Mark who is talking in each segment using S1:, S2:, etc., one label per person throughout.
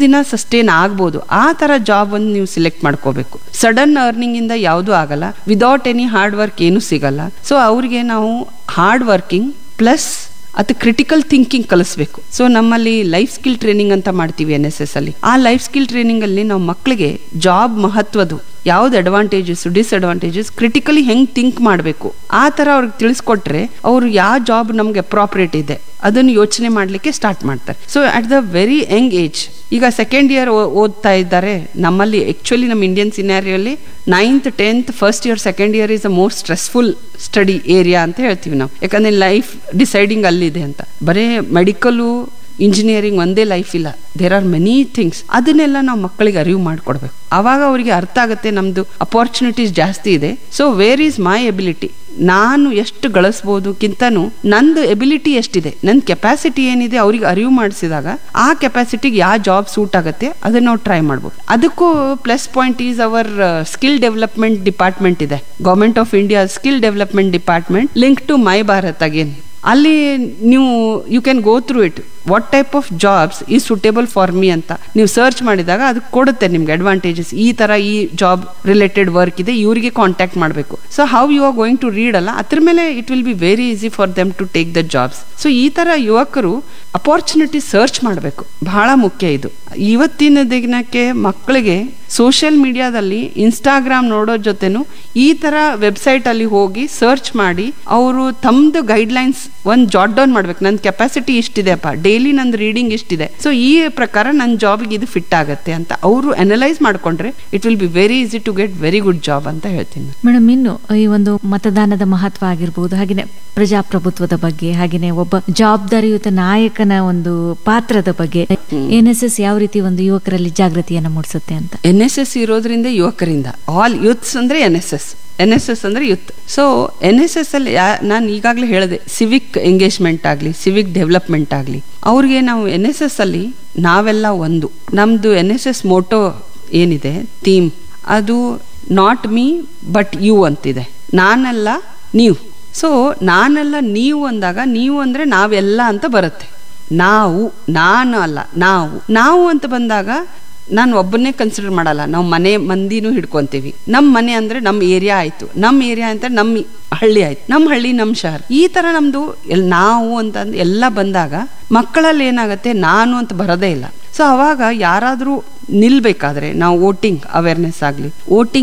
S1: ದಿನ ಸಸ್ಟೇನ್ ಆಗ್ಬೋದು ಆ ತರ ಜಾಬ್ ಅನ್ನು ನೀವು ಸಿಲೆಕ್ಟ್ ಮಾಡ್ಕೋಬೇಕು. ಸಡನ್ ಅರ್ನಿಂಗ್ ಇಂದ ಯಾವುದು ಆಗಲ್ಲ, ವಿದೌಟ್ ಎನಿ ಹಾರ್ಡ್ ವರ್ಕ್ ಏನು ಸಿಗಲ್ಲ. ಸೊ ಅವ್ರಿಗೆ ನಾವು ಹಾರ್ಡ್ ವರ್ಕಿಂಗ್ ಪ್ಲಸ್ ಅದು ಕ್ರಿಟಿಕಲ್ ಥಿಂಕಿಂಗ್ ಕಲಿಸ್ಬೇಕು. ಸೊ ನಮ್ಮಲ್ಲಿ ಲೈಫ್ ಸ್ಕಿಲ್ ಟ್ರೈನಿಂಗ್ ಅಂತ ಮಾಡ್ತೀವಿ NSS ಅಲ್ಲಿ. ಆ ಲೈಫ್ ಸ್ಕಿಲ್ ಟ್ರೈನಿಂಗ್ ಅಲ್ಲಿ ನಾವು ಮಕ್ಕಳಿಗೆ ಜಾಬ್ ಮಹತ್ವದ್ದು ಯಾವ್ದು ಅಡ್ವಾಂಟೇಜಸ್ ಡಿಸ್ಅಡ್ವಾಂಟೇಜಸ್ ಕ್ರಿಟಿಕಲಿ ಹೆಂಗ್ ಥಿಂಕ್ ಮಾಡಬೇಕು ಆ ತರ ಅವ್ರಿಗೆ ತಿಳಿಸ್ಕೊಟ್ರೆ ಅವ್ರು ಯಾವ ಜಾಬ್ ನಮ್ಗೆ ಅಪ್ರಾಪ್ರಿಯೇಟ್ ಇದೆ ಅದನ್ನು ಯೋಚನೆ ಮಾಡ್ಲಿಕ್ಕೆ ಸ್ಟಾರ್ಟ್ ಮಾಡ್ತಾರೆ. So at the very Young age, ಈಗ ಸೆಕೆಂಡ್ ಇಯರ್ ಓದ್ತಾ ಇದ್ದಾರೆ ನಮ್ಮಲ್ಲಿ. ಆಕ್ಚುಲಿ ನಮ್ಮ Indian ಸಿನಾರಿಯಲ್ಲಿ 9th 10th first year second year is the most stressful study area ಅಂತ ಹೇಳ್ತೀವಿ ನಾವು. ಯಾಕಂದ್ರೆ ಲೈಫ್ ಡಿಸೈಡಿಂಗ್ ಅಲ್ಲಿದೆ ಅಂತ. ಬರೇ ಮೆಡಿಕಲು ಇಂಜಿನಿಯರಿಂಗ್ ಒಂದೇ ಲೈಫ್ ಇಲ್ಲ, ದೇರ್ ಆರ್ ಮೆನಿ ಥಿಂಗ್ಸ್. ಅದನ್ನೆಲ್ಲ ನಾವು ಮಕ್ಕಳಿಗೆ ಅರಿವು ಮಾಡಿಕೊಡ್ಬೇಕು. ಆವಾಗ ಅವರಿಗೆ ಅರ್ಥ ಆಗುತ್ತೆ ನಮ್ದು ಅಪಾರ್ಚುನಿಟೀಸ್ ಜಾಸ್ತಿ ಇದೆ. So where is my ability, ನಾನು ಎಷ್ಟು ಗಳಿಸ್ಬೋದಕ್ಕಿಂತನೂ ನಂದು ಎಬಿಲಿಟಿ ಎಷ್ಟಿದೆ, ನನ್ನ ಕೆಪಾಸಿಟಿ ಏನಿದೆ ಅವ್ರಿಗೆ ಅರಿವು ಮಾಡಿಸಿದಾಗ ಆ ಕೆಪಾಸಿಟಿಗೆ ಯಾವ ಜಾಬ್ ಸೂಟ್ ಆಗುತ್ತೆ ಅದನ್ನ ನಾವು ಟ್ರೈ ಮಾಡ್ಬೋದು. ಅದಕ್ಕೂ plus point is our skill development department ಇದೆ, government of India skill development department link to my Bharat again. ಅಲ್ಲಿ ನೀವು you can go through it, what type of jobs is suitable for me ಅಂತ ನೀವು search ಮಾಡಿದಾಗ ಅದು ಕೊಡುತ್ತೆ ನಿಮ್ಗೆ advantages. ಈ ತರ ಈ ಜಾಬ್ ರಿಲೇಟೆಡ್ ವರ್ಕ್ ಇದೆ, ಇವರಿಗೆ ಕಾಂಟ್ಯಾಕ್ಟ್ ಮಾಡಬೇಕು. So how you are going to read ಅಲ್ಲ, ಅದ್ರ ಮೇಲೆ it will be very easy for them to take the jobs. So ಈ ತರ ಯುವಕರು ಅಪಾರ್ಚುನಿಟಿ ಸರ್ಚ್ ಮಾಡಬೇಕು, ಬಹಳ ಮುಖ್ಯ ಇದು. ಇವತ್ತಿನ ದಿನಕ್ಕೆ ಮಕ್ಕಳಿಗೆ ಸೋಷಿಯಲ್ ಮೀಡಿಯಾದಲ್ಲಿ ಇನ್ಸ್ಟಾಗ್ರಾಮ್ ನೋಡೋ ಜೊತೆನು ಈ ತರ ವೆಬ್ಸೈಟ್ ಅಲ್ಲಿ ಹೋಗಿ ಸರ್ಚ್ ಮಾಡಿ ಅವರು ತಮ್ದು ಗೈಡ್ಲೈನ್ಸ್ ಒಂದು ಜಾಟ್ ಡೌನ್ ಮಾಡ್ಬೇಕು. ನನ್ನ ಕೆಪಾಸಿಟಿ ಇಷ್ಟಿದೆಪ್ಪ, ಡೈಲಿ ನಂದು ರೀಡಿಂಗ್ ಇಷ್ಟಿದೆ, ಸೊ ಈ ಪ್ರಕಾರ ನನ್ನ ಜಾಬ್ಗೆ ಇದು ಫಿಟ್ ಆಗುತ್ತೆ ಅಂತ ಅವರು ಅನಲೈಸ್ ಮಾಡ್ಕೊಂಡ್ರೆ it will be very easy to get very good job ಅಂತ ಹೇಳ್ತೀನಿ
S2: ಮೇಡಮ್. ಇನ್ನು ಈ ಒಂದು ಮತದಾನದ ಮಹತ್ವ ಆಗಿರ್ಬೋದು, ಹಾಗೆಯೇ ಪ್ರಜಾಪ್ರಭುತ್ವದ ಬಗ್ಗೆ, ಹಾಗೆಯೇ ಒಬ್ಬ ಜವಾಬ್ದಾರಿಯುತ ನಾಯಕನ ಒಂದು ಪಾತ್ರದ ಬಗ್ಗೆ NSS ಯಾವ ರೀತಿ ಒಂದು ಯುವಕರಲ್ಲಿ ಜಾಗೃತಿಯನ್ನ ಮೂಡಿಸುತ್ತೆ ಅಂತ?
S1: NSS ಇರೋದ್ರಿಂದ ಯುವಕರಿಂದ, ಆಲ್ ಯೂತ್ಸ್ ಅಂದ್ರೆ NSS ಅಂದ್ರೆ ಯೂತ್. ಸೊ NSS ಅಲ್ಲಿ ನಾನು ಈಗಾಗಲೇ ಹೇಳಿದೆ, ಸಿವಿಕ್ ಎಂಗೇಜ್ಮೆಂಟ್ ಆಗಲಿ, ಸಿವಿಕ್ ಡೆವಲಪ್ಮೆಂಟ್ ಆಗಲಿ, ಅವ್ರಿಗೆ ನಾವು NSS ಅಲ್ಲಿ ನಾವೆಲ್ಲ ಒಂದು. ನಮ್ದು NSS ಮೋಟೋ ಏನಿದೆ ಥೀಮ್, ಅದು ನಾಟ್ ಮೀ ಬಟ್ ಯು ಅಂತಿದೆ, ನಾನಲ್ಲ ನೀವು. ಸೊ ನಾನೆಲ್ಲ ನೀವು ಅಂದಾಗ, ನೀವು ಅಂದ್ರೆ ನಾವೆಲ್ಲ ಅಂತ ಬರುತ್ತೆ. ನಾವು, ನಾನು ಅಲ್ಲ, ನಾವು ಅಂತ ಬಂದಾಗ ನಾನು ಒಬ್ಬನ್ನೇ ಕನ್ಸಿಡರ್ ಮಾಡಲ್ಲ, ನಾವು ಮನೆ ಮಂದಿನೂ ಹಿಡ್ಕೊಂತೀವಿ. ನಮ್ಮ ಮನೆ ಅಂದ್ರೆ ನಮ್ಮ ಏರಿಯಾ ಆಯ್ತು, ನಮ್ಮ ಏರಿಯಾ ಅಂತ ನಮ್ಮ ಹಳ್ಳಿ ಆಯ್ತು, ನಮ್ಮ ಹಳ್ಳಿ ನಮ್ಮ ಶಹರ್. ಈ ತರ ನಮ್ದು ನಾವು ಅಂತ ಎಲ್ಲ ಬಂದಾಗ ಮಕ್ಕಳಲ್ಲಿ ಏನಾಗುತ್ತೆ, ನಾನು ಅಂತ ಬರೋದೇ ಇಲ್ಲ. ಸೊ ಅವಾಗ ಯಾರಾದ್ರೂ ನಿಲ್ಬೇಕಾದ್ರೆ ನಾವು ವೋಟಿಂಗ್ ಅವೇರ್ನೆಸ್ ಆಗ್ಲಿ,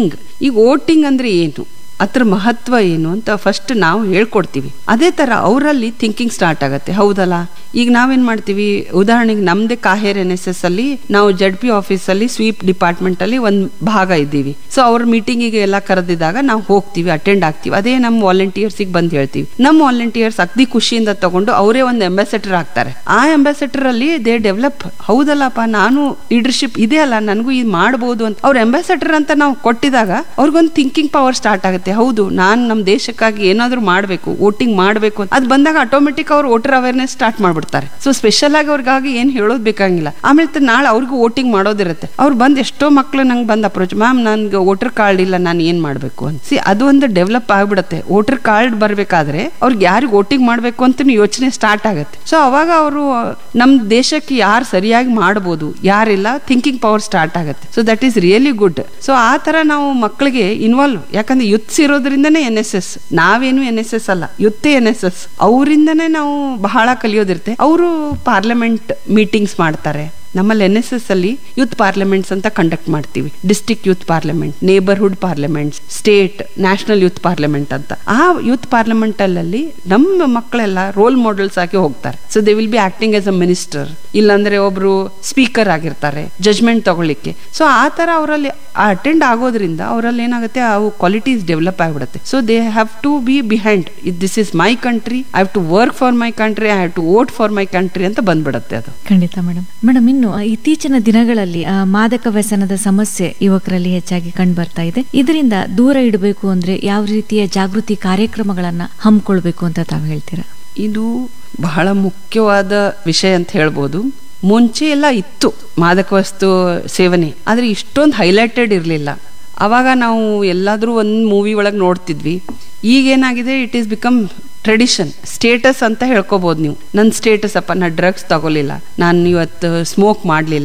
S1: ಈಗ ವೋಟಿಂಗ್ ಅಂದ್ರೆ ಏನು, ಅದ್ರ ಮಹತ್ವ ಏನು ಅಂತ ಫಸ್ಟ್ ನಾವು ಹೇಳ್ಕೊಡ್ತೀವಿ. ಅದೇ ತರ ಅವರಲ್ಲಿ ಥಿಂಕಿಂಗ್ ಸ್ಟಾರ್ಟ್ ಆಗತ್ತೆ. ಹೌದಲ್ಲ, ಈಗ ನಾವೇನ್ ಮಾಡ್ತೀವಿ, ಉದಾಹರಣೆಗೆ ನಮ್ದೇ ಕಾಹೇರ್ NSS ಅಲ್ಲಿ ನಾವು ZP ಆಫೀಸ್ ಅಲ್ಲಿ ಸ್ವೀಪ್ ಡಿಪಾರ್ಟ್ಮೆಂಟ್ ಅಲ್ಲಿ ಒಂದ್ ಭಾಗ ಇದ್ದೀವಿ. ಸೊ ಅವ್ರ ಮೀಟಿಂಗಿಗೆ ಎಲ್ಲ ಕರೆದಿದ್ದಾಗ ನಾವು ಹೋಗ್ತೀವಿ, ಅಟೆಂಡ್ ಆಗ್ತೀವಿ. ಅದೇ ನಮ್ಮ ವಾಲಂಟಿಯರ್ಸಿಗೆ ಬಂದು ಹೇಳ್ತೀವಿ. ನಮ್ಮ ವಾಲಂಟಿಯರ್ಸ್ ಅಗ್ದಿ ಖುಷಿಯಿಂದ ತಗೊಂಡು ಅವರೇ ಒಂದು ಅಂಬಾಸೆಡರ್ ಆಗ್ತಾರೆ. ಆ ಅಂಬಾಸೆಡರ್ ಅಲ್ಲಿ ದೇ ಡೆವಲಪ್, ಹೌದಲ್ಲಪ್ಪ ನಾನು ಲೀಡರ್ಶಿಪ್ ಇದೆ ಅಲ್ಲ, ನನಗೂ ಇದು ಮಾಡಬಹುದು ಅಂತ ಅವ್ರ ಅಂಬಾಸೆಡರ್ ಅಂತ ನಾವು ಕೊಟ್ಟಿದಾಗ ಅವ್ರಿಗೊಂದು ಥಿಂಕಿಂಗ್ ಪವರ್ ಸ್ಟಾರ್ಟ್ ಆಗುತ್ತೆ. ಹೌದು, ನಾನು ನಮ್ಮ ದೇಶಕ್ಕಾಗಿ ಏನಾದ್ರೂ ಮಾಡಬೇಕು, ವೋಟಿಂಗ್ ಮಾಡಬೇಕು ಅಂತ. ಅದು ಬಂದಾಗ ಆಟೋಮೆಟಿಕ್ ಅವ್ರು ವೋಟರ್ ಅವೇರ್ನೆಸ್ ಸ್ಟಾರ್ಟ್ ಮಾಡ್ಬಿಡ್ತಾರೆ. ಸೊ ಸ್ಪೆಷಲ್ ಆಗಿ ಅವ್ರಿಗಾಗಿ ಏನ್ ಹೇಳೋದ್ ಬೇಕಾಗಿಲ್ಲ. ಆಮೇಲೆ ನಾಳೆ ಅವ್ರಿಗೂ ವೋಟಿಂಗ್ ಮಾಡೋದಿರುತ್ತೆ. ಅವ್ರು ಬಂದ್ ಎಷ್ಟೋ ಮಕ್ಳು ನಂಗೆ ಬಂದ್ ಅಪ್ರೋಚ್, ಮ್ಯಾಮ್ ನನ್ಗೆ ವೋಟರ್ ಕಾರ್ಡ್ ಇಲ್ಲ, ನಾನು ಏನ್ ಮಾಡ್ಬೇಕು ಅಂತ. ಅದು ಒಂದು ಡೆವಲಪ್ ಆಗ್ಬಿಡುತ್ತೆ. ವೋಟರ್ ಕಾರ್ಡ್ ಬರ್ಬೇಕಾದ್ರೆ ಅವ್ರಿಗೆ ಯಾರಿಗೆ ವೋಟಿಂಗ್ ಮಾಡ್ಬೇಕು ಅಂತ ಯೋಚನೆ ಸ್ಟಾರ್ಟ್ ಆಗುತ್ತೆ. ಸೊ ಅವಾಗ ಅವರು ನಮ್ ದೇಶಕ್ಕೆ ಯಾರು ಸರಿಯಾಗಿ ಮಾಡ್ಬೋದು, ಯಾರಿಲ್ಲ, ಥಿಂಕಿಂಗ್ ಪವರ್ ಸ್ಟಾರ್ಟ್ ಆಗುತ್ತೆ. So that is really good. So ಆ ತರ ನಾವು ಮಕ್ಕಳಿಗೆ ಇನ್ವಾಲ್ವ್, ಯಾಕಂದ್ರೆ ಯುತ್ಸ್ ಇರೋದ್ರಿಂದನೇ NSS, ನಾವೇನು NSS ಅಲ್ಲ, ಯುತ್ತೇ NSS. ಅವರಿಂದನೇ ನಾವು ಬಹಳ ಕಲಿಯೋದಿರುತ್ತೆ. ಅವರು ಪಾರ್ಲಿಮೆಂಟ್ ಮೀಟಿಂಗ್ಸ್ ಮಾಡ್ತಾರೆ. ನಮ್ಮಲ್ಲಿ NSS ಅಲ್ಲಿ ಯೂತ್ ಪಾರ್ಲಿಮೆಂಟ್ಸ್ ಅಂತ ಕಂಡಕ್ಟ್ ಮಾಡ್ತೀವಿ. District youth parliament, neighbourhood parliaments, state, national youth parliament ಅಂತ. ಆ ಯೂತ್ ಪಾರ್ಲಿಮೆಂಟ್ ಅಲ್ಲಿ ನಮ್ಮ ಮಕ್ಕಳೆಲ್ಲ ರೋಲ್ ಮಾಡೆಲ್ಸ್ ಆಗಿ ಹೋಗ್ತಾರೆ. So they will be acting as a minister, ಇಲ್ಲಾಂದ್ರೆ ಒಬ್ರು ಸ್ಪೀಕರ್ ಆಗಿರ್ತಾರೆ ಜಜ್ಮೆಂಟ್ ತಗೊಳ್ಳಿಕ್ಕೆ. ಸೊ ಆ ತರ ಅವರಲ್ಲಿ ಅಟೆಂಡ್ ಆಗೋದ್ರಿಂದ ಅವರಲ್ಲಿ ಏನಾಗುತ್ತೆ, ಅವು ಕ್ವಾಲಿಟೀಸ್ ಡೆವಲಪ್ ಆಗಿಬಿಡುತ್ತೆ. So they have to B behind, this is my country, I have to work for my country, I have to vote for my country ಅಂತ ಬಂದ್ಬಿಡುತ್ತೆ ಅದು.
S2: ಖಂಡಿತ ಮೇಡಮ್. ಇನ್ನು ಇತ್ತೀಚಿನ ದಿನಗಳಲ್ಲಿ ಮಾದಕ ವ್ಯಸನದ ಸಮಸ್ಯೆ ಯುವಕರಲ್ಲಿ ಹೆಚ್ಚಾಗಿ ಕಂಡು ಬರ್ತಾ ಇದೆ. ಇದರಿಂದ ದೂರ ಇಡಬೇಕು ಅಂದ್ರೆ ಯಾವ ರೀತಿಯ ಜಾಗೃತಿ ಕಾರ್ಯಕ್ರಮಗಳನ್ನ ಹಮ್ಮಿಕೊಳ್ಬೇಕು ಅಂತ ತಾವು ಹೇಳ್ತೀರಾ?
S1: ಇದು ಬಹಳ ಮುಖ್ಯವಾದ ವಿಷಯ ಅಂತ ಹೇಳ್ಬೋದು. ಮುಂಚೆ ಎಲ್ಲ ಇತ್ತು ಮಾದಕ ವಸ್ತು ಸೇವನೆ, ಆದ್ರೆ ಇಷ್ಟೊಂದು ಹೈಲೈಟೆಡ್ ಇರಲಿಲ್ಲ. ಅವಾಗ ನಾವು ಎಲ್ಲಾದ್ರೂ ಒಂದು ಮೂವಿ ಒಳಗೆ ನೋಡ್ತಿದ್ವಿ. ಈಗೇನಾಗಿದೆ, it is become tradition, status ಅಂತ ಹೇಳ್ಕೊಬೋದು ನೀವು. ನನ್ನ ಸ್ಟೇಟಸ್ ಅಪ್ಪ, ನಾನು ಡ್ರಗ್ಸ್ ತಗೊಲಿಲ್ಲ, ನಾನು ಇವತ್ತು ಸ್ಮೋಕ್ ಮಾಡಲಿಲ್ಲ,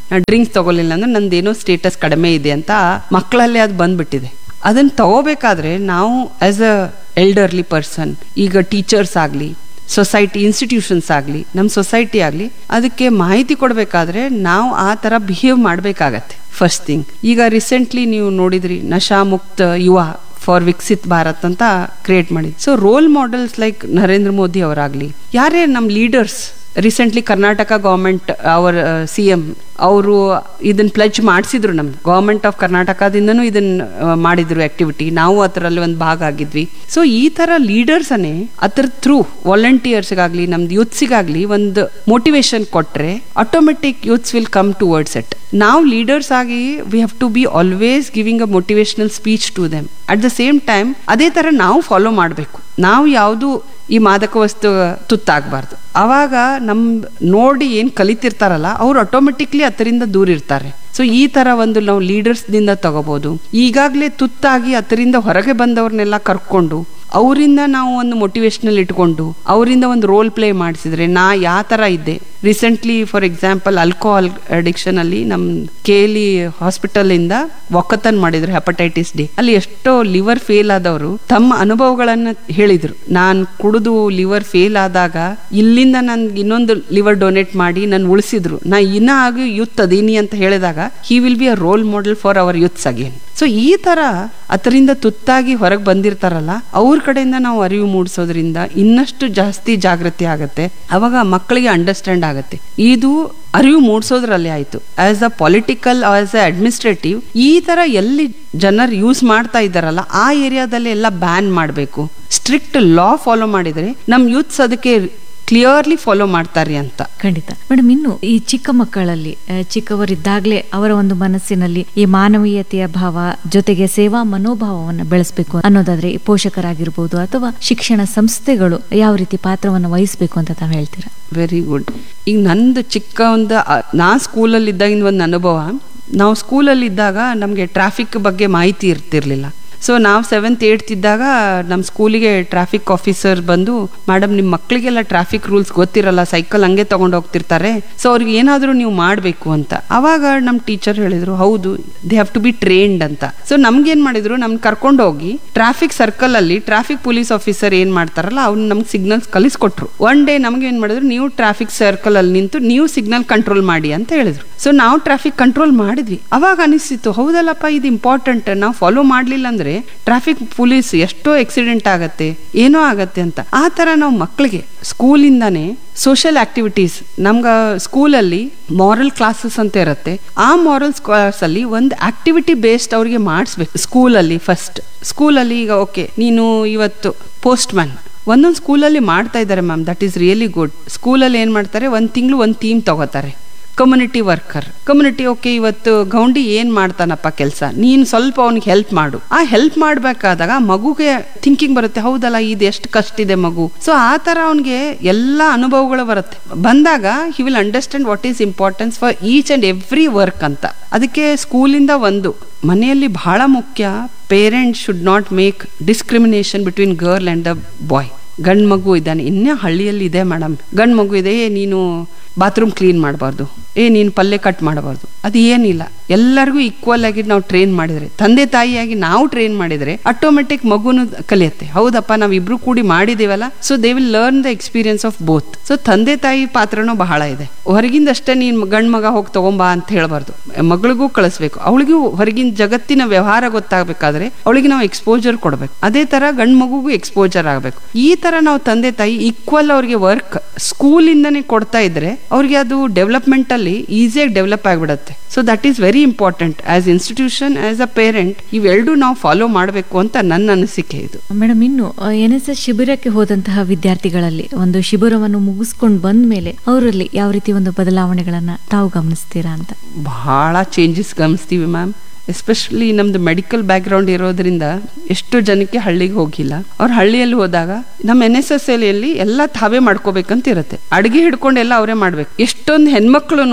S1: ಡ್ರಿಂಕ್ಸ್ ತಗೊಳ್ಳಿಲ್ಲ ಅಂದ್ರೆ ನಂದೇನೋ ಸ್ಟೇಟಸ್ ಕಡಿಮೆ ಇದೆ ಅಂತ ಮಕ್ಕಳಲ್ಲೇ ಅದು ಬಂದ್ಬಿಟ್ಟಿದೆ. ಅದನ್ನ ತಗೋಬೇಕಾದ್ರೆ ನಾವು ಆಸ್ ಅ ಎಲ್ಡರ್ಲಿ ಪರ್ಸನ್, ಈಗ ಟೀಚರ್ಸ್ ಆಗಲಿ, ಸೊಸೈಟಿ ಇನ್ಸ್ಟಿಟ್ಯೂಷನ್ಸ್ ಆಗಲಿ, ನಮ್ಮ ಸೊಸೈಟಿ ಆಗಲಿ, ಅದಕ್ಕೆ ಮಾಹಿತಿ ಕೊಡಬೇಕಾದ್ರೆ ನಾವು ಆ ಥರ ಬಿಹೇವ್ ಮಾಡಬೇಕಾಗತ್ತೆ. ಫಸ್ಟ್ ಥಿಂಗ್, ಈಗ ರೀಸೆಂಟ್ಲಿ ನೀವು ನೋಡಿದ್ರಿ ನಶಾ ಮುಕ್ತ ಯುವ ಫಾರ್ ವಿಕಸಿತ್ ಭಾರತ್ ಅಂತ ಕ್ರಿಯೇಟ್ ಮಾಡಿದ್ವಿ. So roll models like Narendra Modi ಅವರಾಗ್ಲಿ, ಯಾರೇ ನಮ್ಮ ಲೀಡರ್ಸ್, ರೀಸೆಂಟ್ಲಿ ಕರ್ನಾಟಕ ಗೌರ್ಮೆಂಟ್ ಅವರ CM ಅವರು ಇದನ್ನ ಪ್ಲೆಜ್ ಮಾಡಿಸಿದ್ರು. ನಮ್ಮ ಗೌರ್ಮೆಂಟ್ ಆಫ್ ಕರ್ನಾಟಕದಿಂದನೂ ಇದನ್ನ ಮಾಡಿದ್ರು ಆಕ್ಟಿವಿಟಿ, ನಾವು ಅದರಲ್ಲಿ ಒಂದು ಭಾಗ ಆಗಿದ್ವಿ. ಸೊ ಈ ತರ ಲೀಡರ್ಸನ್ನೇ ಅದರ ಥ್ರೂ ವಾಲಂಟಿಯರ್ಸ್ಗಾಗ್ಲಿ ನಮ್ದು ಯೂತ್ಸಿಗಾಗ್ಲಿ ಒಂದು ಮೋಟಿವೇಶನ್ ಕೊಟ್ರೆ automatic youths will come towards it. ನಾವು ಲೀಡರ್ಸ್ ಆಗಿ we have to B always giving a motivational speech to them. At the same time ಅದೇ ತರ ನಾವು ಫಾಲೋ ಮಾಡಬೇಕು. ನಾವು ಯಾವುದು ಈ ಮಾದಕ ವಸ್ತು ತುತ್ತಾಗಬಾರ್ದು. ಅವಾಗ ನಮ್ ನೋಡಿ ಏನ್ ಕಲಿತಿರ್ತಾರಲ್ಲ ಅವ್ರು ಆಟೋಮೆಟಿಕ್ಲಿ ಅದರಿಂದ ದೂರ ಇರ್ತಾರೆ. ಸೊ ಈ ತರ ಒಂದು ನಾವು ಲೀಡರ್ಸ್ ದಿಂದ ತಗೋಬಹುದು. ಈಗಾಗಲೇ ತುತ್ತಾಗಿ ಅದರಿಂದ ಹೊರಗೆ ಬಂದವ್ರನ್ನೆಲ್ಲ ಕರ್ಕೊಂಡು ಅವರಿಂದ ನಾವು ಒಂದು ಮೋಟಿವೇಶನಲ್ ಇಟ್ಕೊಂಡು ಅವರಿಂದ ಒಂದು ರೋಲ್ ಪ್ಲೇ ಮಾಡಿಸಿದ್ರೆ ನಾ ಯಾವ ತರ ಇದ್ದೆ. Recently for example alcohol addiction ಅಲ್ಲಿ ನಮ್ KLE ಹಾಸ್ಪಿಟಲ್ ಇಂದ ಒಕ್ಕತನ್ ಮಾಡಿದ್ರು ಹೆಪಟೈಟಿಸ್ D. ಅಲ್ಲಿ ಎಷ್ಟೋ ಲಿವರ್ ಫೇಲ್ ಆದವರು ತಮ್ಮ ಅನುಭವಗಳನ್ನ ಹೇಳಿದ್ರು. ನಾನ್ ಕುಡಿದು ಲಿವರ್ ಫೇಲ್ ಆದಾಗ ಇಲ್ಲಿಂದ ನನ್ಗೆ ಇನ್ನೊಂದು ಲಿವರ್ ಡೊನೇಟ್ ಮಾಡಿ ನನ್ ಉಳಿಸಿದ್ರು, ನಾ ಇನ್ನ ಆಗಿ ಯೂತ್ ಅದೀನಿ ಅಂತ ಹೇಳಿದಾಗ he will be a role model for our youths again. So ಈ ತರ ಅದರಿಂದ ತುತ್ತಾಗಿ ಹೊರಗೆ ಬಂದಿರ್ತಾರಲ್ಲ ಅವ್ರ ಕಡೆಯಿಂದ ನಾವು ಅರಿವು ಮೂಡಿಸೋದ್ರಿಂದ ಇನ್ನಷ್ಟು ಜಾಸ್ತಿ ಜಾಗೃತಿ ಆಗತ್ತೆ. ಅವಾಗ ಮಕ್ಕಳಿಗೆ ಅಂಡರ್ಸ್ಟ್ಯಾಂಡ್ ಆಗತ್ತೆ. ಇದು ಅರಿವು ಮೂಡಿಸೋದ್ರಲ್ಲಿ ಆಯ್ತು. As a political, as a administrative, ಈ ತರ ಎಲ್ಲಿ ಜನರು ಯೂಸ್ ಮಾಡ್ತಾ ಇದ್ದಾರಲ್ಲ ಆ ಏರಿಯಾದಲ್ಲಿ ಎಲ್ಲ ಬ್ಯಾನ್ ಮಾಡಬೇಕು. ಸ್ಟ್ರಿಕ್ಟ್ ಲಾ ಫಾಲೋ ಮಾಡಿದ್ರೆ ನಮ್ ಯೂತ್ಸ್ ಅದಕ್ಕೆ ಕ್ಲಿಯರ್ಲಿ ಫಾಲೋ ಮಾಡ್ತಾರೆ ಅಂತ.
S2: ಖಂಡಿತ ಮೇಡಮ್. ಇನ್ನು ಈ ಚಿಕ್ಕ ಮಕ್ಕಳಲ್ಲಿ, ಚಿಕ್ಕವರಿದ್ದಾಗಲೇ ಅವರ ಒಂದು ಮನಸ್ಸಿನಲ್ಲಿ ಈ ಮಾನವೀಯತೆಯ ಭಾವ ಜೊತೆಗೆ ಸೇವಾ ಮನೋಭಾವವನ್ನು ಬೆಳೆಸಬೇಕು ಅನ್ನೋದಾದ್ರೆ ಪೋಷಕರಾಗಿರ್ಬೋದು ಅಥವಾ ಶಿಕ್ಷಣ ಸಂಸ್ಥೆಗಳು ಯಾವ ರೀತಿ ಪಾತ್ರವನ್ನು ವಹಿಸಬೇಕು ಅಂತ ತಾವು ಹೇಳ್ತೀರಾ?
S1: Very good. ಈಗ ನಂದು ಚಿಕ್ಕ ಒಂದು ನಾ ಸ್ಕೂಲಲ್ಲಿ ಇದ್ದಾಗಿನ ಒಂದು ಅನುಭವ. ನಾವು ಸ್ಕೂಲಲ್ಲಿ ಇದ್ದಾಗ ನಮಗೆ ಟ್ರಾಫಿಕ್ ಬಗ್ಗೆ ಮಾಹಿತಿ ಇರ್ತಿರ್ಲಿಲ್ಲ. ಸೊ ನಾವು 7th 8th ಇದ್ದಾಗ ನಮ್ಮ ಸ್ಕೂಲಿಗೆ ಟ್ರಾಫಿಕ್ ಆಫೀಸರ್ ಬಂದು, ಮೇಡಮ್ ನಿಮ್ಮ ಮಕ್ಕಳಿಗೆಲ್ಲ ಟ್ರಾಫಿಕ್ ರೂಲ್ಸ್ ಗೊತ್ತಿರಲ್ಲ, ಸೈಕಲ್ ಹಂಗೆ ತಗೊಂಡು ಹೋಗ್ತಿರ್ತಾರೆ, ಸೊ ಅವ್ರಿಗೆ ಏನಾದರೂ ನೀವು ಮಾಡಬೇಕು ಅಂತ. ಅವಾಗ ನಮ್ಮ ಟೀಚರ್ ಹೇಳಿದ್ರು, ಹೌದು they have to B trained ಅಂತ. ಸೊ ನಮ್ಗೇನ್ ಮಾಡಿದ್ರು, ನಮ್ಗೆ ಕರ್ಕೊಂಡು ಹೋಗಿ ಟ್ರಾಫಿಕ್ ಸರ್ಕಲ್ ಅಲ್ಲಿ ಟ್ರಾಫಿಕ್ ಪೊಲೀಸ್ ಆಫೀಸರ್ ಏನ್ ಮಾಡ್ತಾರಲ್ಲ ಅವ್ನು ನಮ್ಗೆ ಸಿಗ್ನಲ್ಸ್ ಕಲಿಸ್ಕೊಟ್ರು. ಒನ್ ಡೇ ನಮ್ಗೆ ಏನ್ ಮಾಡಿದ್ರು, ನೀವು ಟ್ರಾಫಿಕ್ ಸರ್ಕಲ್ ಅಲ್ಲಿ ನಿಂತು ನೀವು ಸಿಗ್ನಲ್ ಕಂಟ್ರೋಲ್ ಮಾಡಿ ಅಂತ ಹೇಳಿದ್ರು. ಸೊ ನಾವು ಟ್ರಾಫಿಕ್ ಕಂಟ್ರೋಲ್ ಮಾಡಿದ್ವಿ. ಅವಾಗ ಅನಿಸ್ತಿತ್ತು, ಹೌದಲ್ಲಪ್ಪ ಇದು ಇಂಪಾರ್ಟೆಂಟ್, ನಾವು ಫಾಲೋ ಮಾಡ್ಲಿಲ್ಲ ಅಂದ್ರೆ ಟ್ರಾಫಿಕ್ ಪೊಲೀಸ್ ಎಷ್ಟೋ ಆಕ್ಸಿಡೆಂಟ್ ಆಗತ್ತೆ, ಏನೋ ಆಗತ್ತೆ ಅಂತ. ಆ ತರ ನಾವು ಮಕ್ಕಳಿಗೆ ಸ್ಕೂಲಿಂದಾನೇ ಸೋಷಿಯಲ್ ಆಕ್ಟಿವಿಟೀಸ್, ನಮ್ಗ ಸ್ಕೂಲಲ್ಲಿ ಮಾರಲ್ ಕ್ಲಾಸಸ್ ಅಂತ ಇರುತ್ತೆ. ಆ ಮಾರಲ್ ಕ್ಲಾಸ್ ಅಲ್ಲಿ ಒಂದು ಆಕ್ಟಿವಿಟಿ ಬೇಸ್ಡ್ ಅವ್ರಿಗೆ ಮಾಡಿಸ್ಬೇಕು ಸ್ಕೂಲಲ್ಲಿ. ಫಸ್ಟ್ ಸ್ಕೂಲಲ್ಲಿ ಈಗ ಓಕೆ ನೀನು ಇವತ್ತು ಪೋಸ್ಟ್ ಮ್ಯಾನ್ ಒಂದೊಂದು ಸ್ಕೂಲಲ್ಲಿ ಮಾಡ್ತಾ ಇದ್ದಾರೆ ma'am, that is really good. ಸ್ಕೂಲಲ್ಲಿ ಏನ್ ಮಾಡ್ತಾರೆ, ಒಂದು ತಿಂಗಳು ಒಂದು ಥೀಮ್ ತಗೋತಾರೆ. ಕಮ್ಯುನಿಟಿ ವರ್ಕರ್, ಕಮ್ಯುನಿಟಿ ಓಕೆ ಇವತ್ತು ಗೌಂಡಿ ಏನ್ ಮಾಡ್ತಾನಪ್ಪ ಕೆಲಸ, ನೀನ್ ಸ್ವಲ್ಪ ಅವನಿಗೆ ಹೆಲ್ಪ್ ಮಾಡು. ಆ ಹೆಲ್ಪ್ ಮಾಡ್ಬೇಕಾದಾಗ ಮಗುಗೆ ಥಿಂಕಿಂಗ್ ಬರುತ್ತೆ, ಹೌದಲ್ಲ ಇದು ಎಷ್ಟು ಕಷ್ಟ ಇದೆ ಮಗು. ಸೊ ಆ ತರ ಅವನಿಗೆ ಎಲ್ಲಾ ಅನುಭವಗಳು ಬರುತ್ತೆ. ಬಂದಾಗ he will understand what is importance for each and every work ಅಂತ. ಅದಕ್ಕೆ ಸ್ಕೂಲಿಂದ ಒಂದು ಮನೆಯಲ್ಲಿ ಬಹಳ ಮುಖ್ಯ, parents should not make discrimination between girl and the boy. ಗಂಡ್ ಮಗು ಇದ್ದಾನೆ, ಇನ್ನೇ ಹಳ್ಳಿಯಲ್ಲಿ ಇದೆ ಮೇಡಮ್, ಗಂಡ್ ಮಗು ಇದೆ, ನೀನು ಬಾತ್ರೂಮ್ ಕ್ಲೀನ್ ಮಾಡಬಾರ್ದು, ನೀನು ಪಲ್ಯ ಕಟ್ ಮಾಡಬಾರ್ದು, ಅದು ಏನಿಲ್ಲ. ಎಲ್ಲರಿಗೂ ಈಕ್ವಲ್ ಆಗಿ ನಾವು ಟ್ರೈನ್ ಮಾಡಿದ್ರೆ, ತಂದೆ ತಾಯಿಯಾಗಿ ನಾವು ಟ್ರೈನ್ ಮಾಡಿದ್ರೆ ಆಟೋಮೆಟಿಕ್ ಮಗುನು ಕಲಿಯುತ್ತೆ. ಹೌದಪ್ಪ ನಾವ್ ಇಬ್ರು ಕೂಡಿ ಮಾಡಿದೇವಲ್ಲ, so they will learn the experience of both. So ತಂದೆ ತಾಯಿ ಪಾತ್ರನೂ ಬಹಳ ಇದೆ. ಹೊರಗಿಂದಷ್ಟೇ ನೀನ್ ಗಂಡ್ ಮಗ ಹೋಗಿ ತಗೊಂಬಾ ಅಂತ ಹೇಳ್ಬಾರ್ದು, ಮಗಳಿಗೂ ಕಳಿಸ್ಬೇಕು. ಅವಳಿಗೂ ಹೊರಗಿನ ಜಗತ್ತಿನ ವ್ಯವಹಾರ ಗೊತ್ತಾಗಬೇಕಾದ್ರೆ ಅವಳಿಗೆ ನಾವು ಎಕ್ಸ್ಪೋಜರ್ ಕೊಡ್ಬೇಕು. ಅದೇ ತರ ಗಂಡ್ ಮಗುಗೂ ಎಕ್ಸ್ಪೋಜರ್ ಆಗ್ಬೇಕು. ಈ ತರ ನಾವು ತಂದೆ ತಾಯಿ ಈಕ್ವಲ್ ಅವ್ರಿಗೆ ವರ್ಕ್ ಸ್ಕೂಲಿಂದಾನೇ ಕೊಡ್ತಾ ಇದ್ರೆ ಅವ್ರಿಗೆ ಅದು ಡೆವಲಪ್ಮೆಂಟ್ ಅಲ್ಲಿ ಈಸಿಯಾಗಿ ಡೆವಲಪ್ ಆಗಿಬಿಡುತ್ತೆ. So that is very important. As institution, as a parent, ಇವೆರಡು ನಾವು ಫಾಲೋ ಮಾಡಬೇಕು ಅಂತ ನನ್ನ ಅನಿಸಿಕೆ ಇದು.
S2: ಮೇಡಮ್, ಇನ್ನು NSS ಶಿಬಿರಕ್ಕೆ ಹೋದಂತಹ ವಿದ್ಯಾರ್ಥಿಗಳಲ್ಲಿ ಒಂದು ಶಿಬಿರವನ್ನು ಮುಗಿಸ್ಕೊಂಡು ಬಂದ ಮೇಲೆ ಅವರಲ್ಲಿ ಯಾವ ರೀತಿ ಒಂದು ಬದಲಾವಣೆಗಳನ್ನ ತಾವು ಗಮನಿಸ್ತೀರಾ ಅಂತ?
S1: ಬಹಳ ಚೇಂಜಸ್ ಗಮನಿಸ್ತೀವಿ ಮ್ಯಾಮ್. ಎಸ್ಪೆಷಲಿ ನಮ್ದು ಮೆಡಿಕಲ್ ಬ್ಯಾಕ್ ಗ್ರೌಂಡ್ ಇರೋದ್ರಿಂದ ಎಷ್ಟೋ ಜನಕ್ಕೆ ಹಳ್ಳಿಗೆ ಹೋಗಿಲ್ಲ. ಅವ್ರ ಹಳ್ಳಿಯಲ್ಲಿ ಹೋದಾಗ ನಮ್ಮ NSS ಅಲ್ಲಿ ಎಲ್ಲ ತಾವೇ ಮಾಡ್ಕೋಬೇಕಂತ ಇರುತ್ತೆ. ಅಡಿಗೆ ಹಿಡ್ಕೊಂಡು ಎಲ್ಲ ಅವರೇ ಮಾಡ್ಬೇಕು. ಎಷ್ಟೊಂದು ಹೆಣ್ಮಕ್ಳು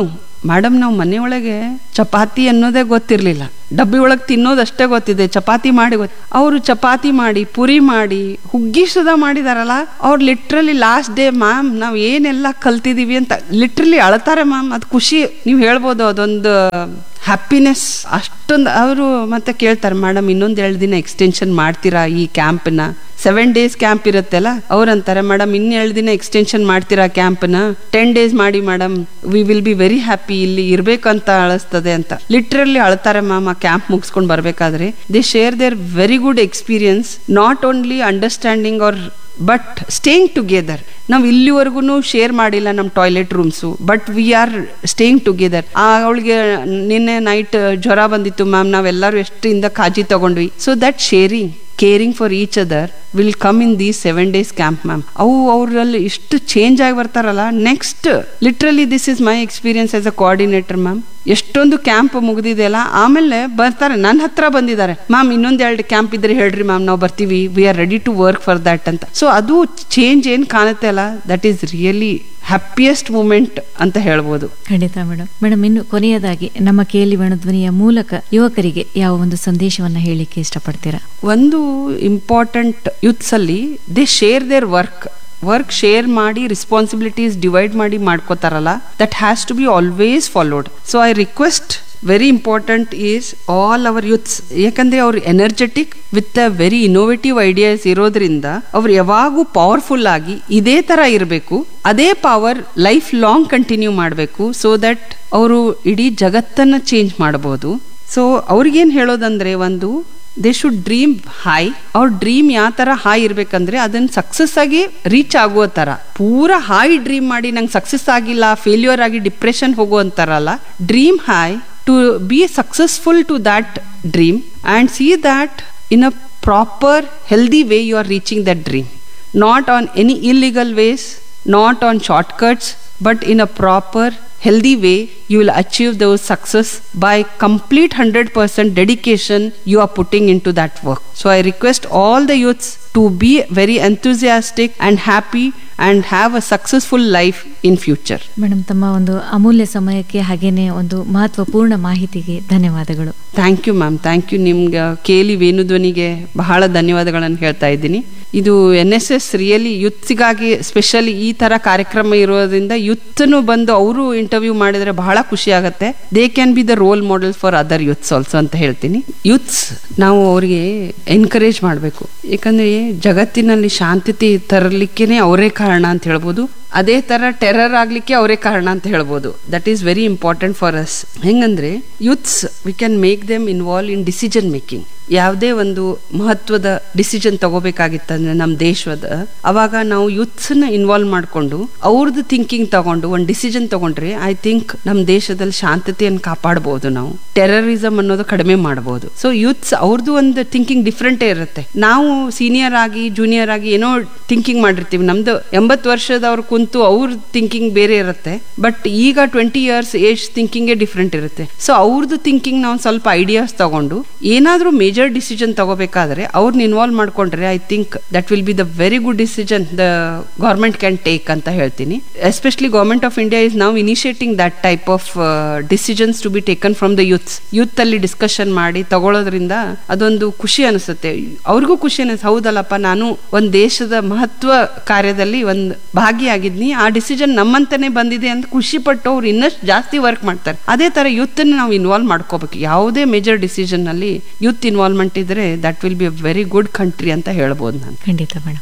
S1: ಮೇಡಮ್ ನಾವು ಮನೆಯೊಳಗೆ ಚಪಾತಿ ಅನ್ನೋದೇ ಗೊತ್ತಿರ್ಲಿಲ್ಲ, ಡಬ್ಬಿ ಒಳಗೆ ತಿನ್ನೋದಷ್ಟೇ ಗೊತ್ತಿದೆ, ಚಪಾತಿ ಮಾಡಿ ಅವರು ಚಪಾತಿ ಮಾಡಿ ಪುರಿ ಮಾಡಿ ಹುಗ್ಗಿ ಸುಧಾ ಮಾಡಿದಾರಲ್ಲ, ಅವ್ರು ಲಿಟ್ರಲಿ ಲಾಸ್ಟ್ ಡೇ ಮ್ಯಾಮ್ ನಾವು ಏನೆಲ್ಲ ಕಲ್ತಿದೀವಿ ಅಂತ ಲಿಟ್ರಲಿ ಅಳ್ತಾರೆ ಮ್ಯಾಮ್. ಅದು ಖುಷಿ, ನೀವು ಹೇಳ್ಬೋದು, ಅದೊಂದು ಹ್ಯಾಪಿನೆಸ್ ಅಷ್ಟೊಂದು. ಅವರು ಮತ್ತೆ ಕೇಳ್ತಾರೆ, ಮೇಡಮ್ ಇನ್ನೊಂದು 2 ದಿನ ಎಕ್ಸ್ಟೆನ್ಷನ್ ಮಾಡ್ತೀರಾ ಈ ಕ್ಯಾಂಪ್ನ, 7 days ಕ್ಯಾಂಪ್ ಇರುತ್ತಲ್ಲ, ಅವ್ರಂತಾರೆ ಮೇಡಮ್ ಇನ್ನು 2 ದಿನ ಎಕ್ಸ್ಟೆನ್ಷನ್ ಮಾಡ್ತೀರಾ ಕ್ಯಾಂಪ್ನ, 10 days ಮಾಡಿ madam, we will be very happy, ಇಲ್ಲಿ ಇರ್ಬೇಕಂತ ಅಳಿಸ್ತದೆ ಅಂತ ಲಿಟ್ರಲಿ ಅಳ್ತಾರೆ ಮ್ಯಾಮ್. ಆ ಕ್ಯಾಂಪ್ ಮುಗಿಸ್ಕೊಂಡು ಬರ್ಬೇಕಾದ್ರೆ they share their very good experience, not only understanding R but staying together. ನಾವು ಇಲ್ಲಿವರೆಗೂ ಶೇರ್ ಮಾಡಿಲ್ಲ ನಮ್ಮ toilet rooms, but we are staying together. ಅವಳಿಗೆ ನಿನ್ನೆ ನೈಟ್ ಜ್ವರ ಬಂದಿತ್ತು ಮ್ಯಾಮ್, ನಾವೆಲ್ಲರೂ ಎಷ್ಟರಿಂದ ಕಾಳಜಿ ತಗೊಂಡ್ವಿ. So that sharing, caring for each other will come in these 7 days camp ma'am. ಅವರಲ್ಲಿ ಇಷ್ಟು ಚೇಂಜ್ ಆಗಿ ಬರ್ತಾರಲ್ಲ. Next literally this is my experience as a coordinator ma'am. ಎಷ್ಟೊಂದು ಕ್ಯಾಂಪ್ ಮುಗಿದಿದೆಯಲ್ಲ, ಆಮೇಲೆ ಬರ್ತಾರೆ ನನ್ನ ಹತ್ರ ಬಂದಿದ್ದಾರೆ, ಮ್ಯಾಮ್ ಇನ್ನೊಂದು 2 ಕ್ಯಾಂಪ್ ಇದ್ರೆ ಹೇಳ್ರಿ ಮ್ಯಾಮ್, ನಾವು ಬರ್ತೀವಿ, we are ready to work for that ಅಂತ. ಸೊ ಅದು ಚೇಂಜ್ ಏನ್ ಕಾಣುತ್ತೆ ಅಲ್ಲ, that is really happiest moment ಅಂತ ಹೇಳ್ಬೋದು.
S2: ಖಂಡಿತ ಮೇಡಮ್. ಇನ್ನು ಕೊನೆಯದಾಗಿ ನಮ್ಮ ಕೇಳಿ ಧ್ವನಿಯ ಮೂಲಕ ಯುವಕರಿಗೆ ಯಾವ ಒಂದು ಸಂದೇಶವನ್ನ ಹೇಳಿಕ್ಕೆ ಇಷ್ಟಪಡ್ತೀರಾ?
S1: ಒಂದು ಇಂಪಾರ್ಟೆಂಟ್ ಯೂತ್ಸ್ ಅಲ್ಲಿ they share their work share ಮಾಡಿ ರೆಸ್ಪಾನ್ಸಿಬಿಲಿಟೀಸ್ ಡಿವೈಡ್ ಮಾಡಿ ಮಾಡ್ಕೋತಾರಲ್ಲ, that has to B always followed. So I request, very important is all our youths, ಯಾಕಂದ್ರೆ ಅವ್ರು energetic with a very innovative ideas ಇರೋದ್ರಿಂದ ಅವ್ರು ಯಾವಾಗೂ ಪವರ್ಫುಲ್ ಆಗಿ ಇದೇ ತರ ಇರಬೇಕು, ಅದೇ ಪವರ್ ಲೈಫ್ ಲಾಂಗ್ ಕಂಟಿನ್ಯೂ ಮಾಡಬೇಕು, ಸೊ ದಟ್ ಅವರು ಇಡೀ ಜಗತ್ತನ್ನ ಚೇಂಜ್ ಮಾಡಬಹುದು. ಸೊ ಅವ್ರಿಗೇನ್ ಹೇಳೋದಂದ್ರೆ, ಒಂದು ದೇ ಶುಡ್ ಡ್ರೀಮ್ ಹೈ. ಅವ್ರ ಡ್ರೀಮ್ ಯಾವ ತರ ಹೈ ಇರ್ಬೇಕಂದ್ರೆ ಅದನ್ನ ಸಕ್ಸಸ್ ಆಗಿ ರೀಚ್ ಆಗುವ ತರ, ಪೂರಾ ಹೈ ಡ್ರೀಮ್ ಮಾಡಿ ನಂಗೆ ಸಕ್ಸಸ್ ಆಗಿಲ್ಲ, ಫೇಲ್ಯೂರ್ ಆಗಿ depression ಹೋಗುವಂತಾರಲ್ಲ, dream high to be successful to that dream and see that in a proper healthy way you are reaching that dream, not on any illegal ways, not on shortcuts, but in a proper healthy way you will achieve those success by complete 100% dedication you are putting into that work. So I request all the youths to be very enthusiastic and happy and have a successful life in future.
S2: Madam, ತಮ್ಮ ಒಂದು ಅಮೂಲ್ಯ ಸಮಯಕ್ಕೆ ಹಾಗೇನೆ ಒಂದು ಮಹತ್ವಪೂರ್ಣ ಮಾಹಿತಿಗೆ ಧನ್ಯವಾದಗಳು.
S1: Thank you ma'am, thank you. ನಿಮ್ಗೆ ಕೇಳಿ ವೇಣುಧ್ವನಿಗೆ ಬಹಳ ಧನ್ಯವಾದಗಳನ್ನು ಹೇಳ್ತಾ ಇದ್ದೀನಿ. ಇದು NSS ರಿಯಲಿ ಯೂತ್ಸಿಗಾಗಿ ಸ್ಪೆಷಲಿ ಈ ತರ ಕಾರ್ಯಕ್ರಮ ಇರೋದ್ರಿಂದ ಯೂತ್ನು ಬಂದು ಅವರು ಇಂಟರ್ವ್ಯೂ ಮಾಡಿದ್ರೆ ಬಹಳ ಖುಷಿ ಆಗುತ್ತೆ. They can be the role model for other youths also ಅಂತ ಹೇಳ್ತೀನಿ. ಯೂತ್ಸ್ ನಾವು ಅವರಿಗೆ ಎನ್ಕರೇಜ್ ಮಾಡಬೇಕು, ಯಾಕಂದ್ರೆ ಜಗತ್ತಿನಲ್ಲಿ ಶಾಂತತೆ ತರಲಿಕ್ಕೇನೆ ಅವರೇ ಕಾರಣ ಅಂತ ಹೇಳ್ಬೋದು. ಅದೇ ತರ ಟೆರರ್ ಆಗ್ಲಿಕ್ಕೆ ಅವರೇ ಕಾರಣ ಅಂತ ಹೇಳ್ಬೋದು. That is very important for us. ಹೆಂಗಂದ್ರೆ youths we can make them involve in decision making. ಯಾವುದೇ ಒಂದು ಮಹತ್ವದ ಡಿಸಿಷನ್ ತಗೋಬೇಕಾಗಿತ್ತಂದ್ರೆ ನಮ್ಮ ದೇಶದ, ಅವಾಗ ನಾವು ಯೂತ್ಸ್ನ ಇನ್ವಾಲ್ವ್ ಮಾಡಿಕೊಂಡು ಅವ್ರದ್ದು ಥಿಂಕಿಂಗ್ ತಗೊಂಡು ಒಂದು ಡಿಸಿಷನ್ ತಗೊಂಡ್ರೆ ಐ ಥಿಂಕ್ ನಮ್ಮ ದೇಶದಲ್ಲಿ ಶಾಂತತೆಯನ್ನು ಕಾಪಾಡಬಹುದು, ನಾವು ಟೆರರಿಸಮ್ ಅನ್ನೋದು ಕಡಿಮೆ ಮಾಡಬಹುದು. ಸೊ ಯೂತ್ಸ್ ಅವ್ರದ್ದು ಒಂದು ಥಿಂಕಿಂಗ್ ಡಿಫ್ರೆಂಟೇ ಇರುತ್ತೆ. ನಾವು ಸೀನಿಯರ್ ಆಗಿ ಜೂನಿಯರ್ ಆಗಿ ಏನೋ ಥಿಂಕಿಂಗ್ ಮಾಡಿರ್ತೀವಿ, ನಮ್ದು 80 ವರ್ಷದವ್ರು ಕುಂತು ಅವ್ರ ಥಿಂಕಿಂಗ್ ಬೇರೆ ಇರುತ್ತೆ. ಬಟ್ ಈಗ 20 years ಏಜ್ ಥಿಂಕಿಂಗೇ ಡಿಫ್ರೆಂಟ್ ಇರುತ್ತೆ. ಸೊ ಅವ್ರದ್ದು ಥಿಂಕಿಂಗ್ ನಾವು ಸ್ವಲ್ಪ ಐಡಿಯಾಸ್ ತಗೊಂಡು ಏನಾದ್ರೂ ಮೇಜರ್ ಡಿಸಿಷನ್ ತಗೋಬೇಕಾದ್ರೆ ಅವ್ರನ್ನ ಇನ್ವಾಲ್ವ್ ಮಾಡ್ಕೊಂಡ್ರೆ I think that will be the very good decision the government can take ಅಂತ ಹೇಳ್ತೀನಿ. Especially government of India is now initiating that type of decisions to be taken from the youths. Youth ಅಲ್ಲಿ discussion ಮಾಡಿ ತಗೊಳ್ಳೋದ್ರಿಂದ ಅದೊಂದು ಖುಷಿ ಅನಿಸುತ್ತೆ, ಅವ್ರಿಗೂ ಖುಷಿ ಅನಿಸುತ್ತೆ. ಹೌದಲ್ಲಪ್ಪ, ನಾನು ಒಂದು ದೇಶದ ಮಹತ್ವ ಕಾರ್ಯದಲ್ಲಿ ಒಂದು ಭಾಗಿಯಾಗಿದ್ನಿ, ಆ ಡಿಸಿಷನ್ ನಮ್ಮಂತಾನೆ ಬಂದಿದೆ ಅಂತ ಖುಷಿ ಪಟ್ಟು ಅವ್ರು ಇನ್ನಷ್ಟು ಜಾಸ್ತಿ ವರ್ಕ್ ಮಾಡ್ತಾರೆ. ಅದೇ ತರ ಯೂತ್ ನಾವು ಇನ್ವಾಲ್ವ್ ಮಾಡ್ಕೋಬೇಕು. ಯಾವುದೇ ಮೇಜರ್ ಡಿಸಿಷನ್ ಅಲ್ಲಿ ಯೂತ್ ಇನ್ವಾಲ್ವ್ಮೆಂಟ್ ಇದ್ರೆ that will be a very good country ಅಂತ ಹೇಳ್ಬೋದು ನಾನು.
S2: ಖಂಡಿತ ಮೇಡಮ್.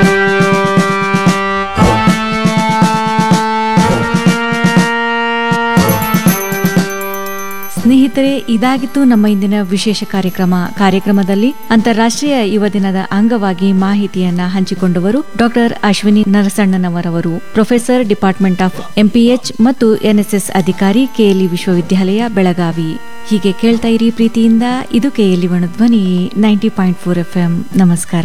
S2: ಸ್ನೇಹಿತರೆ, ಇದಾಗಿತ್ತು ನಮ್ಮ ಇಂದಿನ ವಿಶೇಷ ಕಾರ್ಯಕ್ರಮದಲ್ಲಿ ಅಂತಾರಾಷ್ಟ್ರೀಯ ಯುವ ದಿನದ ಅಂಗವಾಗಿ ಮಾಹಿತಿಯನ್ನ ಹಂಚಿಕೊಂಡವರು doctor Ashwini ನರಸಣ್ಣನವರವರು, professor, department of MPH ಮತ್ತು NSS ಅಧಿಕಾರಿ, KLE ವಿಶ್ವವಿದ್ಯಾಲಯ, ಬೆಳಗಾವಿ. ಹೀಗೆ ಕೇಳ್ತಾ ಇರಿ ಪ್ರೀತಿಯಿಂದ. ಇದು KLE ಧ್ವನಿ 90.4 FM. ನಮಸ್ಕಾರ.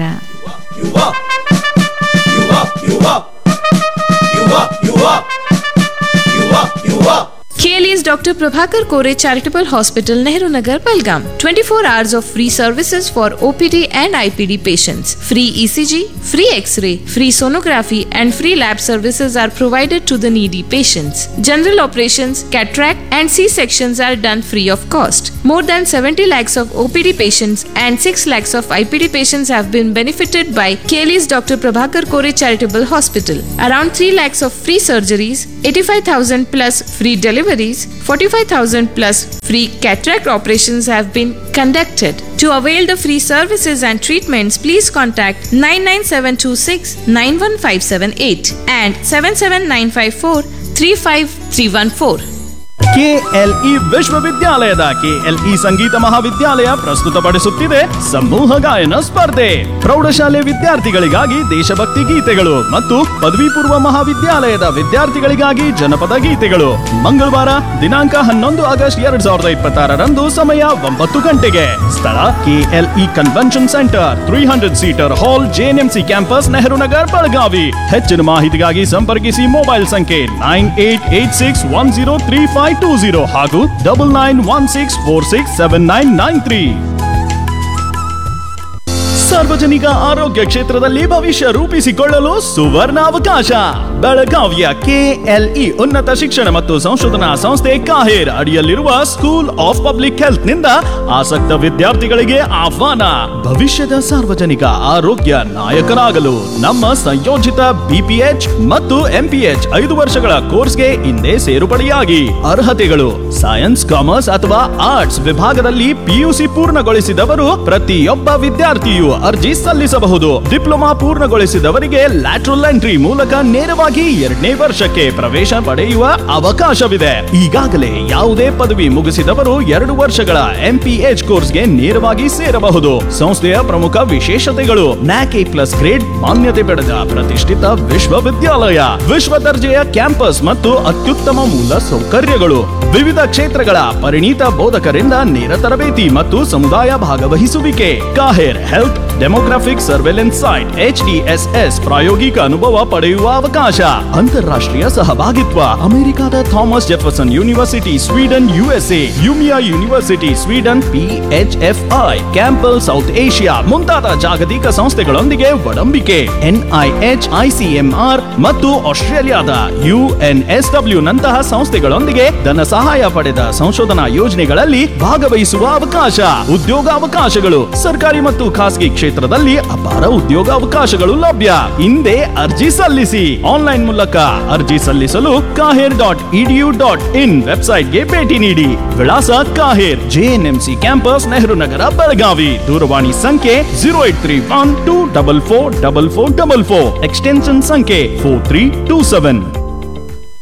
S3: KLE's Dr. Prabhakar Kore Charitable Hospital, Nehru Nagar, Belgaum. 24 hours of free services for OPD and IPD patients. Free ECG, free X-ray, free sonography and free lab services are provided to the needy patients. General operations, cataract and C-sections are done free of cost. More than 70 lakhs of OPD patients and 6 lakhs of IPD patients have been benefited by KLE's Dr. Prabhakar Kore Charitable Hospital. Around 3 lakhs of free surgeries, 85,000 plus free deliveries, 45,000 plus free cataract operations have been conducted. To avail the free services and treatments, please contact 99726 91578 and 77954 35314.
S4: KLE ವಿಶ್ವವಿದ್ಯಾಲಯದ KLE ಸಂಗೀತ ಮಹಾವಿದ್ಯಾಲಯ ಪ್ರಸ್ತುತಪಡಿಸುತ್ತಿದೆ ಸಮೂಹ ಗಾಯನ ಸ್ಪರ್ಧೆ. ಪ್ರೌಢಶಾಲೆ ವಿದ್ಯಾರ್ಥಿಗಳಿಗಾಗಿ ದೇಶಭಕ್ತಿ ಗೀತೆಗಳು ಮತ್ತು ಪದವಿ ಪೂರ್ವ ಮಹಾವಿದ್ಯಾಲಯದ ವಿದ್ಯಾರ್ಥಿಗಳಿಗಾಗಿ ಜನಪದ ಗೀತೆಗಳು. ಮಂಗಳವಾರ ದಿನಾಂಕ 11 ಆಗಸ್ಟ್ 2026 ಸಮಯ 9 ಗಂಟೆಗೆ. ಸ್ಥಳ ಕೆಎಲ್ಇ ಕನ್ವೆನ್ಷನ್ ಸೆಂಟರ್, 300 ಸೀಟರ್ ಹಾಲ್, ಜೆಎನ್ಎಂಸಿ ಕ್ಯಾಂಪಸ್, ನೆಹರು ನಗರ್, ಬೆಳಗಾವಿ. ಹೆಚ್ಚಿನ ಮಾಹಿತಿಗಾಗಿ ಸಂಪರ್ಕಿಸಿ ಮೊಬೈಲ್ ಸಂಖ್ಯೆ 9886103520 ಹಾಗೂ 9916467993. ಸಾರ್ವಜನಿಕ ಆರೋಗ್ಯ ಕ್ಷೇತ್ರದಲ್ಲಿ ಭವಿಷ್ಯ ರೂಪಿಸಿಕೊಳ್ಳಲು ಸುವರ್ಣ ಅವಕಾಶ. ಬೆಳಗಾವಿಯ ಕೆಎಲ್ಇ ಉನ್ನತ ಶಿಕ್ಷಣ ಮತ್ತು ಸಂಶೋಧನಾ ಸಂಸ್ಥೆ ಕಾಹೇರ್ ಅಡಿಯಲ್ಲಿರುವ ಸ್ಕೂಲ್ ಆಫ್ ಪಬ್ಲಿಕ್ ಹೆಲ್ತ್ ನಿಂದ ಆಸಕ್ತ ವಿದ್ಯಾರ್ಥಿಗಳಿಗೆ ಆಹ್ವಾನ. ಭವಿಷ್ಯದ ಸಾರ್ವಜನಿಕ ಆರೋಗ್ಯ ನಾಯಕರಾಗಲು ನಮ್ಮ ಸಂಯೋಜಿತ ಬಿಪಿಎಚ್ ಮತ್ತು ಎಂಪಿಎಚ್ 5 ವರ್ಷಗಳ ಕೋರ್ಸ್ಗೆ ಹಿಂದೆ ಸೇರ್ಪಡೆಯಾಗಿ. ಅರ್ಹತೆಗಳು: ಸೈನ್ಸ್, ಕಾಮರ್ಸ್ ಅಥವಾ ಆರ್ಟ್ಸ್ ವಿಭಾಗದಲ್ಲಿ ಪಿಯುಸಿ ಪೂರ್ಣಗೊಳಿಸಿದವರು ಪ್ರತಿಯೊಬ್ಬ ವಿದ್ಯಾರ್ಥಿಯು ಅರ್ಜಿ ಸಲ್ಲಿಸಬಹುದು. ಡಿಪ್ಲೊಮಾ ಪೂರ್ಣಗೊಳಿಸಿದವರಿಗೆ ಲ್ಯಾಟ್ರಲ್ ಎಂಟ್ರಿ ಮೂಲಕ ನೇರವಾಗಿ 2ನೇ ವರ್ಷಕ್ಕೆ ಪ್ರವೇಶ ಪಡೆಯುವ ಅವಕಾಶವಿದೆ. ಈಗಾಗಲೇ ಯಾವುದೇ ಪದವಿ ಮುಗಿಸಿದವರು 2 ವರ್ಷಗಳ ಎಂಪಿಎಚ್ ಕೋರ್ಸ್ಗೆ ನೇರವಾಗಿ ಸೇರಬಹುದು. ಸಂಸ್ಥೆಯ ಪ್ರಮುಖ ವಿಶೇಷತೆಗಳು: ನ್ಯಾಕ್ ಎ+ ಗ್ರೇಡ್ ಮಾನ್ಯತೆ ಪಡೆದ ಪ್ರತಿಷ್ಠಿತ ವಿಶ್ವವಿದ್ಯಾಲಯ, ವಿಶ್ವ ದರ್ಜೆಯ ಕ್ಯಾಂಪಸ್ ಮತ್ತು ಅತ್ಯುತ್ತಮ ಮೂಲ ಸೌಕರ್ಯಗಳು, ವಿವಿಧ ಕ್ಷೇತ್ರಗಳ ಪರಿಣಿತ ಬೋಧಕರಿಂದ ನೇರ ತರಬೇತಿ ಮತ್ತು ಸಮುದಾಯ ಭಾಗವಹಿಸುವಿಕೆ. KAHER health demographic surveillance site HDSS ಪ್ರಾಯೋಗಿಕ ಅನುಭವ ಪಡೆಯುವ ಅವಕಾಶ. ಅಂತಾರಾಷ್ಟ್ರೀಯ ಸಹಭಾಗಿತ್ವ: ಅಮೆರಿಕದ Thomas Jefferson university, Sweden, USA, ಯುಮಿಯಾ university, Sweden, PHFI, ಕ್ಯಾಂಪಲ್ south Asia ಮುಂತಾದ ಜಾಗತಿಕ ಸಂಸ್ಥೆಗಳೊಂದಿಗೆ ಒಡಂಬಿಕೆ. NIH, ICMR ಮತ್ತು ಆಸ್ಟ್ರೇಲಿಯಾದ UNSW ನಂತಹ ಸಂಸ್ಥೆಗಳೊಂದಿಗೆ ಧನ ಸಹಾಯ ಪಡೆದ ಸಂಶೋಧನಾ ಯೋಜನೆಗಳಲ್ಲಿ ಭಾಗವಹಿಸುವ ಅವಕಾಶ. ಉದ್ಯೋಗಾವಕಾಶಗಳು: ಸರ್ಕಾರಿ ಮತ್ತು ಖಾಸಗಿ ಕ್ಷೇತ್ರದಲ್ಲಿ ಅಪಾರ ಉದ್ಯೋಗಾವಕಾಶಗಳು ಲಭ್ಯ. ಹಿಂದೆ ಅರ್ಜಿ ಸಲ್ಲಿಸಿ. ಆನ್ಲೈನ್ ಮೂಲಕ ಅರ್ಜಿ ಸಲ್ಲಿಸಲು kaher.edu.in ವೆಬ್ಸೈಟ್ಗೆ ಭೇಟಿ ನೀಡಿ. ವಿಳಾಸ: KAHER, JNMC campus, Nehru Nagar, Belagavi. ದೂರವಾಣಿ ಸಂಖ್ಯೆ 0831244444, ಎಕ್ಸ್ಟೆನ್ಷನ್ ಸಂಖ್ಯೆ 4327.